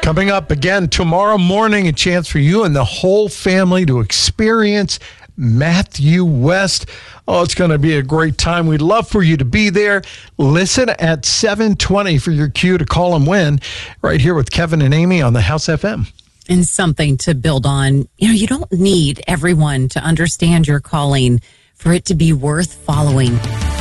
Coming up again tomorrow morning, a chance for you and the whole family to experience Matthew West. Oh, it's going to be a great time. We'd love for you to be there. Listen at 7:20 for your cue to call and win right here with Kevin and Amy on the House FM. And something to build on. You don't need everyone to understand your calling for it to be worth following.